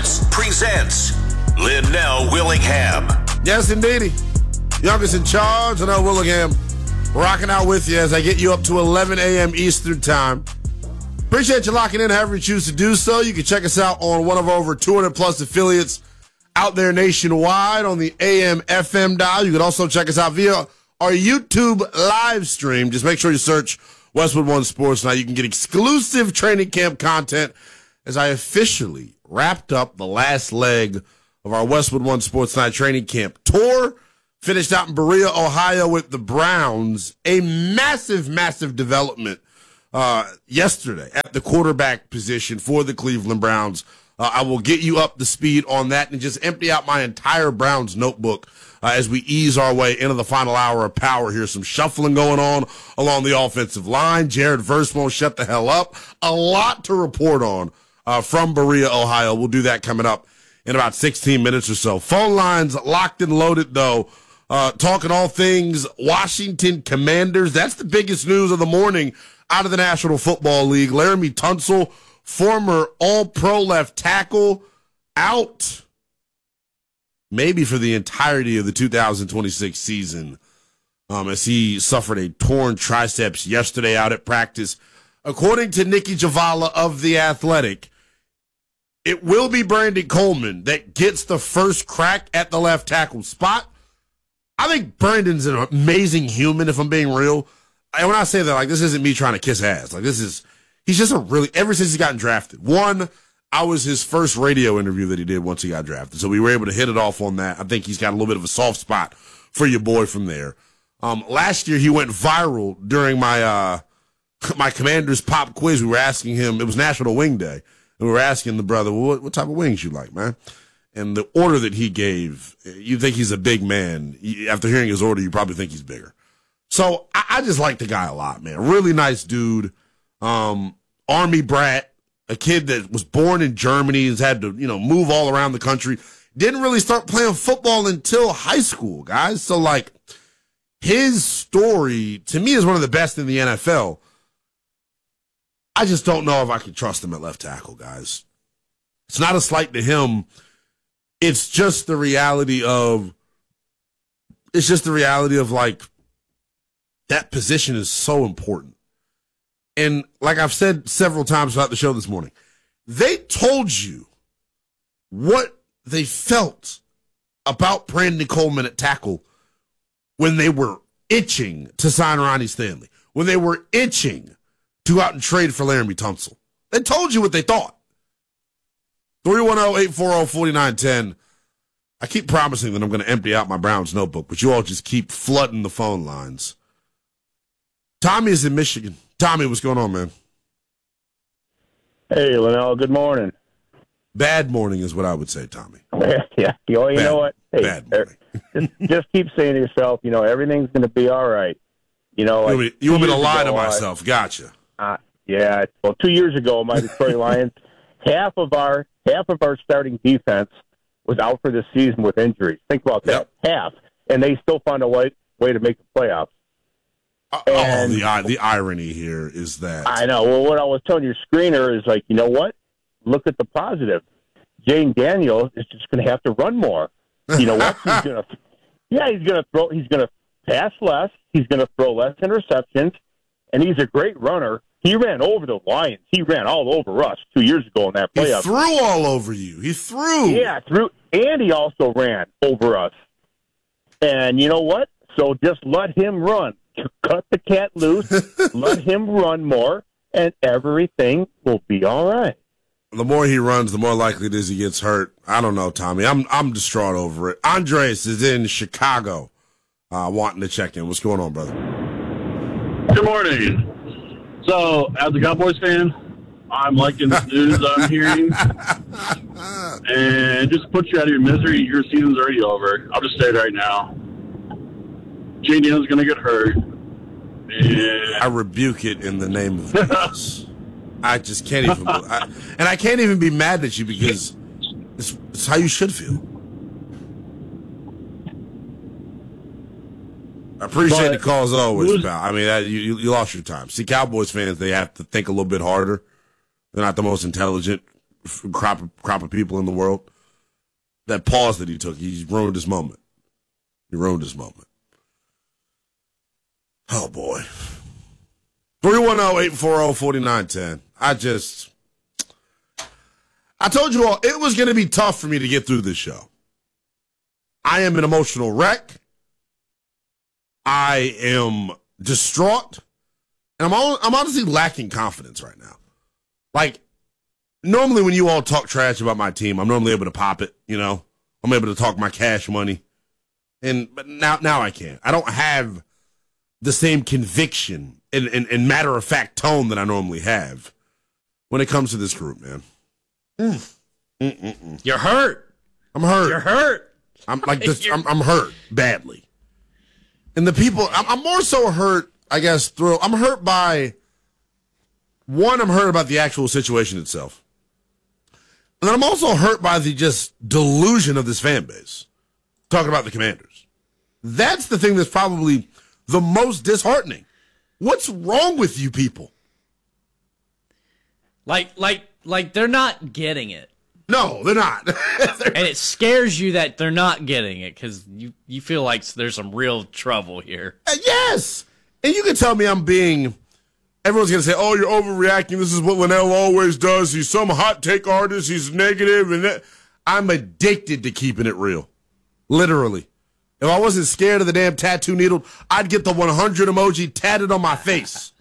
Sports presents Linnell Willingham. Yes, indeedy. Youngest in charge, Linnell Willingham, rocking out with you as I get you up to 11 a.m. Eastern Time. Appreciate you locking in however you choose to do so. You can check us out on one of our over 200-plus affiliates out there nationwide on the AM, FM dial. You can also check us out via our YouTube live stream. Just make sure you search Westwood One Sports Night. You can get exclusive training camp content as I officially wrapped up the last leg of our Westwood One Sports Night training camp tour. Finished out in Berea, Ohio with the Browns. A massive, massive development yesterday at the quarterback position for the Cleveland Browns. I will get you up to speed on that and just empty out my entire Browns notebook as we ease our way into the final hour of power here. Some shuffling going on along the offensive line. Jared Verse won't shut the hell up. A lot to report on from Berea, Ohio. We'll do that coming up in about 16 minutes or so. Phone lines locked and loaded, though. Talking all things Washington Commanders. That's the biggest news of the morning out of the National Football League. Laremy Tunsil, former All-Pro left tackle, out maybe for the entirety of the 2026 season as he suffered a torn triceps yesterday out at practice. According to Nikki Javala of The Athletic, it will be Brandon Coleman that gets the first crack at the left tackle spot. I think Brandon's an amazing human, if I'm being real. And when I say that, like, this isn't me trying to kiss ass. Like, he's just ever since he's gotten drafted. One, I was his first radio interview that he did once he got drafted. So we were able to hit it off on that. I think he's got a little bit of a soft spot for your boy from there. Last year he went viral during my Commanders pop quiz. We were asking him, it was National Wing Day, and we were asking the brother, well, what type of wings you like, man? And the order that he gave, you think he's a big man. After hearing his order, you probably think he's bigger. So I just like the guy a lot, man. Really nice dude. Army brat, a kid that was born in Germany, has had to, move all around the country. Didn't really start playing football until high school, guys. So, like, his story, to me, is one of the best in the NFL. I just don't know if I can trust him at left tackle, guys. It's not a slight to him. It's just the reality of, like, that position is so important. And like I've said several times throughout the show this morning, they told you what they felt about Brandon Coleman at tackle when they were itching to sign Ronnie Stanley, when they were itching to go out and trade for Laremy Tunsil. They told you what they thought. 310-840-4910. I keep promising that I'm going to empty out my Browns notebook, but you all just keep flooding the phone lines. Tommy is in Michigan. Tommy, what's going on, man? Hey, Linnell, good morning. Bad morning is what I would say, Tommy. Yeah, you know what? Hey, bad morning. just keep saying to yourself, everything's going to be all right. You want me to lie to myself? Gotcha. Yeah. Well, 2 years ago, my Detroit Lions, half of our starting defense was out for this season with injuries. Think about that. Yep. Half, and they still found a way to make the playoffs. The irony here is that I know. Well, what I was telling your screener is like, you know what? Look at the positive. Jane Daniels is just going to have to run more. You know what? He's going to throw. He's going to pass less. He's going to throw less interceptions, and he's a great runner. He ran over the Lions. He ran all over us 2 years ago in that playoff. He threw all over you. He threw. Yeah, and he also ran over us. And you know what? So just let him run. Cut the cat loose. Let him run more, and everything will be all right. The more he runs, the more likely it is he gets hurt. I don't know, Tommy. I'm distraught over it. Andres is in Chicago wanting to check in. What's going on, brother? Good morning. So, as a Cowboys fan, I'm liking the news I'm hearing. And just to put you out of your misery, your season's already over. I'll just say it right now. Jane Daniels is going to get hurt. And I rebuke it in the name of Jesus. I just can't even. And I can't even be mad at you because it's how you should feel. I appreciate the call as always, pal. I mean, you lost your time. See, Cowboys fans, they have to think a little bit harder. They're not the most intelligent crop of people in the world. That pause that he took, he ruined his moment. He ruined his moment. Oh, boy. 310-840-4910. I told you all, it was going to be tough for me to get through this show. I am an emotional wreck. I am distraught. And I'm honestly lacking confidence right now. Like, normally when you all talk trash about my team, I'm normally able to pop it, you know? I'm able to talk my cash money. But now I can't. I don't have the same conviction and matter-of-fact tone that I normally have when it comes to this group, man. You're hurt. I'm hurt. You're hurt. I'm like this. I'm hurt badly. And the people, I'm more so hurt, I guess, through, I'm hurt by, one, I'm hurt about the actual situation itself. And then I'm also hurt by the just delusion of this fan base. Talking about the Commanders. That's the thing that's probably the most disheartening. What's wrong with you people? Like they're not getting it. No, they're not. And it scares you that they're not getting it because you feel like there's some real trouble here. Yes. And you can tell me everyone's going to say, oh, you're overreacting. This is what Linnell always does. He's some hot take artist. He's negative. And I'm addicted to keeping it real. Literally. If I wasn't scared of the damn tattoo needle, I'd get the 100 emoji tatted on my face.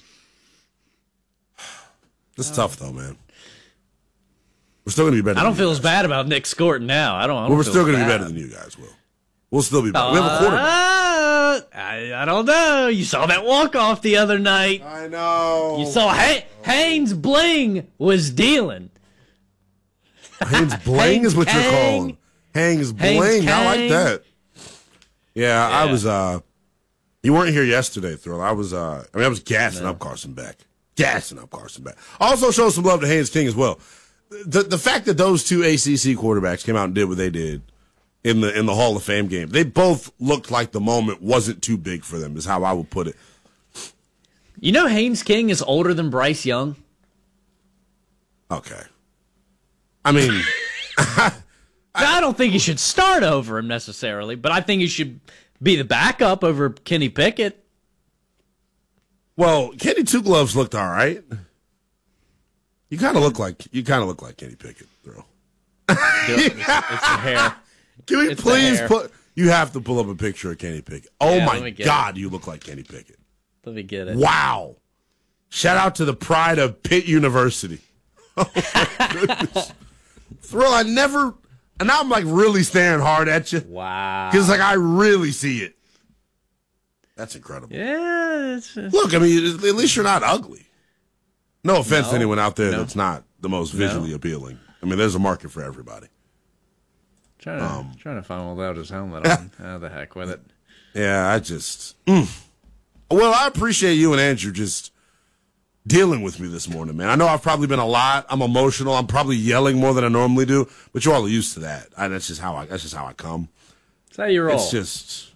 It's tough, though, man. We're still going to be better. I don't feel as bad about Nick Scorton now. I don't. We're still going to be better than you guys will. We'll still be better. We have a quarterback. I don't know. You saw that walk-off the other night. I know. You saw Haynes Bling was dealing. Haynes Bling is what you're calling. Haynes Bling. I like that. Yeah, I was. You weren't here yesterday, Thrill. I was gassing up Carson Beck. Also, show some love to Haynes King as well. The fact that those two ACC quarterbacks came out and did what they did in the Hall of Fame game, they both looked like the moment wasn't too big for them, is how I would put it. You know Haynes King is older than Bryce Young? Okay. I mean, I don't think you should start over him necessarily, but I think you should be the backup over Kenny Pickett. Well, Kenny Two Gloves looked all right. You kind of look like Kenny Pickett, bro. It's the hair. Can we please you have to pull up a picture of Kenny Pickett. Oh yeah, my God, you look like Kenny Pickett. Let me get it. Wow. Shout out to the pride of Pitt University. Oh my goodness. Thrill, and now I'm like really staring hard at you. Wow. Because like I really see it. That's incredible. Yeah. Look, I mean, at least you're not ugly. No offense to anyone out there that's not the most visually appealing. I mean, there's a market for everybody. Trying to find one without his helmet on. How the heck with it? Yeah, I just. Well, I appreciate you and Andrew just dealing with me this morning, man. I know I've probably been a lot. I'm emotional. I'm probably yelling more than I normally do, but you all are used to that. That's just how I come. That's how you roll. It's just.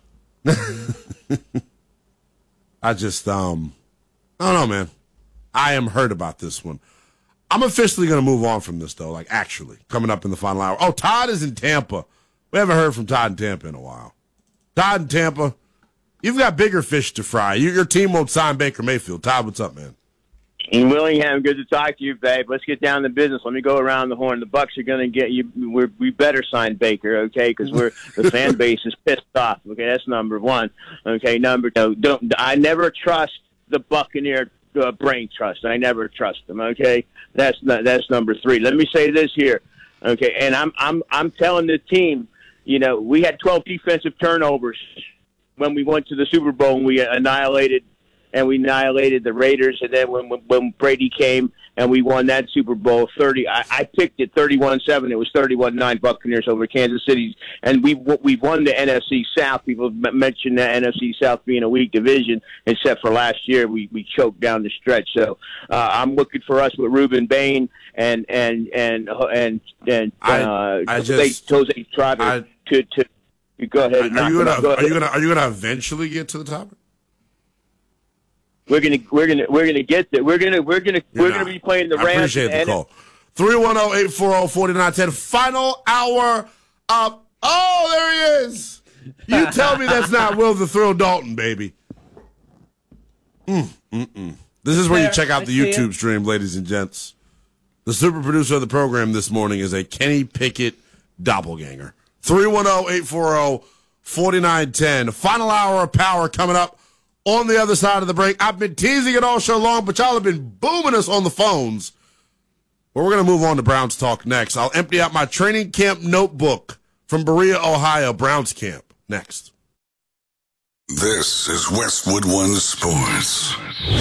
I don't know, man. I am hurt about this one. I'm officially going to move on from this, though, like actually, coming up in the final hour. Oh, Todd is in Tampa. We haven't heard from Todd in Tampa in a while. Todd in Tampa, you've got bigger fish to fry. Your team won't sign Baker Mayfield. Todd, what's up, man? In Willingham, good to talk to you, babe. Let's get down to business. Let me go around the horn. The Bucks are going to get you. We better sign Baker, okay? Because the fan base is pissed off. Okay, that's number one. Okay, number two. I never trust the Buccaneer brain trust. I never trust them. Okay, that's number three. Let me say this here. Okay, and I'm telling the team. You know, we had 12 defensive turnovers when we went to the Super Bowl and we annihilated the Raiders, and then when Brady came and we won that Super Bowl 30, I picked it 31-7. It was 31-9 Buccaneers over Kansas City, and we won the NFC South. People mentioned the NFC South being a weak division, except for last year we choked down the stretch. So I'm looking for us with Ruben Bain and Jose Trotter to go ahead. And are you gonna eventually get to the top? We're gonna get there. We're gonna be playing the Rams. I appreciate the call. 310-840-4910. Final hour up. Oh, there he is. You tell me that's not Will the Thrill Dalton, baby. This is where you check out the YouTube stream, ladies and gents. The super producer of the program this morning is a Kenny Pickett doppelganger. 310-840-4910. Final hour of power coming up on the other side of the break. I've been teasing it all show long, but y'all have been booming us on the phones. Well, we're going to move on to Browns talk next. I'll empty out my training camp notebook from Berea, Ohio, Browns camp. Next. This is Westwood One Sports.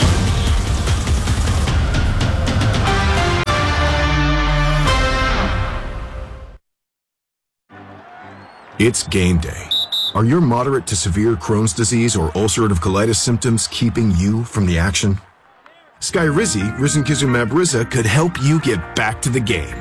It's game day. Are your moderate to severe Crohn's disease or ulcerative colitis symptoms keeping you from the action? Skyrizi, risankizumab Riza, could help you get back to the game.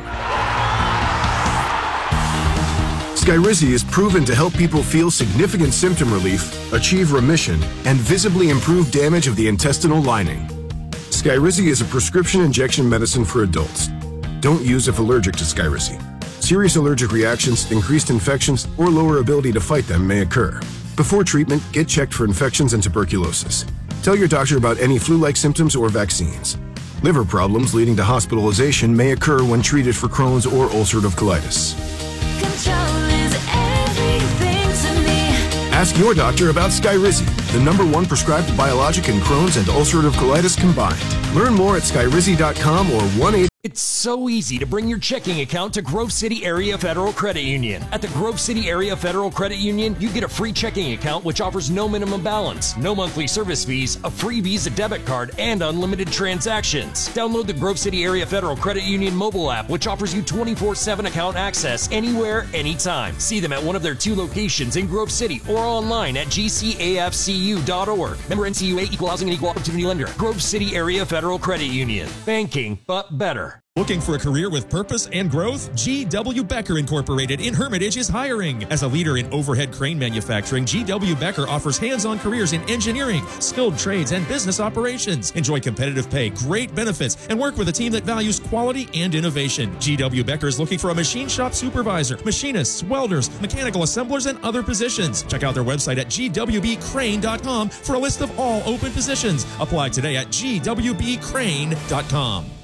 Skyrizi is proven to help people feel significant symptom relief, achieve remission, and visibly improve damage of the intestinal lining. Skyrizi is a prescription injection medicine for adults. Don't use if allergic to Skyrizi. Serious allergic reactions, increased infections, or lower ability to fight them may occur. Before treatment, get checked for infections and tuberculosis. Tell your doctor about any flu-like symptoms or vaccines. Liver problems leading to hospitalization may occur when treated for Crohn's or ulcerative colitis. Control is everything to me. Ask your doctor about Skyrizi, the #1 prescribed biologic in Crohn's and ulcerative colitis combined. Learn more at skyrizi.com or 1-800. It's so easy to bring your checking account to Grove City Area Federal Credit Union. At the Grove City Area Federal Credit Union, you get a free checking account which offers no minimum balance, no monthly service fees, a free Visa debit card, and unlimited transactions. Download the Grove City Area Federal Credit Union mobile app, which offers you 24/7 account access anywhere, anytime. See them at one of their 2 locations in Grove City or online at gcafcu.org. Member NCUA, Equal Housing and Equal Opportunity Lender. Grove City Area Federal Credit Union. Banking, but better. Looking for a career with purpose and growth? G.W. Becker Incorporated in Hermitage is hiring. As a leader in overhead crane manufacturing, G.W. Becker offers hands-on careers in engineering, skilled trades, and business operations. Enjoy competitive pay, great benefits, and work with a team that values quality and innovation. G.W. Becker is looking for a machine shop supervisor, machinists, welders, mechanical assemblers, and other positions. Check out their website at gwbcrane.com for a list of all open positions. Apply today at gwbcrane.com.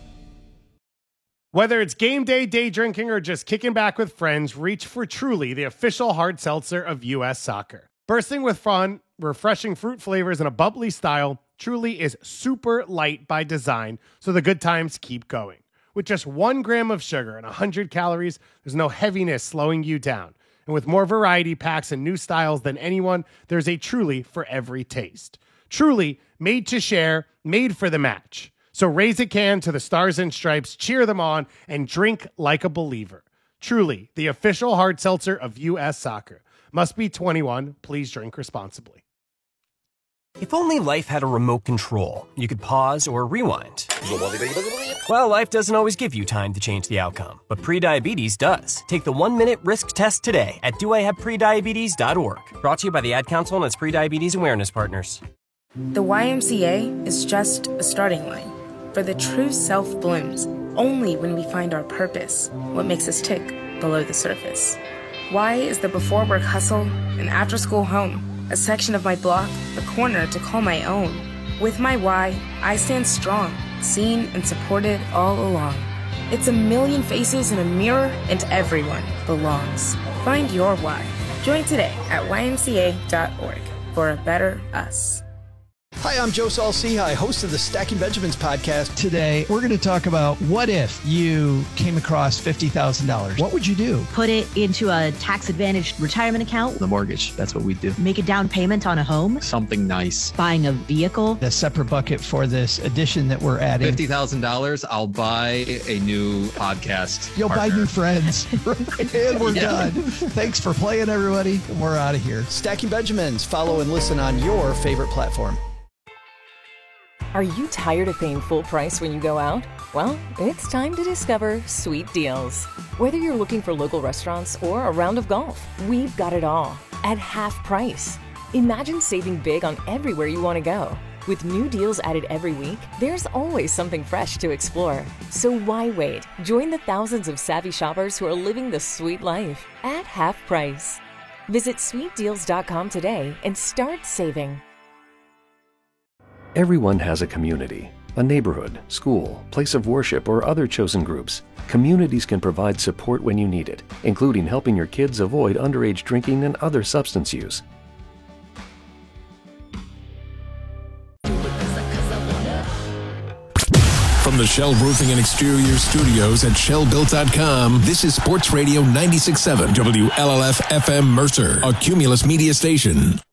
Whether it's game day, day drinking, or just kicking back with friends, reach for Truly, the official hard seltzer of U.S. Soccer. Bursting with fun, refreshing fruit flavors, and a bubbly style, Truly is super light by design, so the good times keep going. With just 1 gram of sugar and 100 calories, there's no heaviness slowing you down. And with more variety packs and new styles than anyone, there's a Truly for every taste. Truly, made to share, made for the match. So raise a can to the Stars and Stripes, cheer them on, and drink like a believer. Truly, the official hard seltzer of U.S. Soccer. Must be 21. Please drink responsibly. If only life had a remote control, you could pause or rewind. Well, life doesn't always give you time to change the outcome, but prediabetes does. Take the 1-minute risk test today at doihaveprediabetes.org. Brought to you by the Ad Council and its prediabetes awareness partners. The YMCA is just a starting line. For the true self blooms only when we find our purpose, what makes us tick below the surface. Y is the before work hustle, an after school home, a section of my block, a corner to call my own. With my Y, I stand strong, seen and supported all along. It's a million faces in a mirror and everyone belongs. Find your Y. Join today at ymca.org for a better us. Hi, I'm Joe Saul-Sehy, host of the Stacking Benjamins podcast. Today, we're going to talk about what if you came across $50,000. What would you do? Put it into a tax-advantaged retirement account. The mortgage, that's what we do. Make a down payment on a home. Something nice. Buying a vehicle. A separate bucket for this addition that we're adding. $50,000, I'll buy a new podcast You'll partner. buy new friends. And we're done. Thanks for playing, everybody. We're out of here. Stacking Benjamins. Follow and listen on your favorite platform. Are you tired of paying full price when you go out? Well, it's time to discover Sweet Deals. Whether you're looking for local restaurants or a round of golf, we've got it all at half price. Imagine saving big on everywhere you want to go. With new deals added every week, there's always something fresh to explore. So why wait? Join the thousands of savvy shoppers who are living the sweet life at half price. Visit sweetdeals.com today and start saving. Everyone has a community, a neighborhood, school, place of worship, or other chosen groups. Communities can provide support when you need it, including helping your kids avoid underage drinking and other substance use. From the Shell Roofing and Exterior Studios at ShellBuilt.com, this is Sports Radio 96.7 WLLF FM Mercer, a Cumulus media station.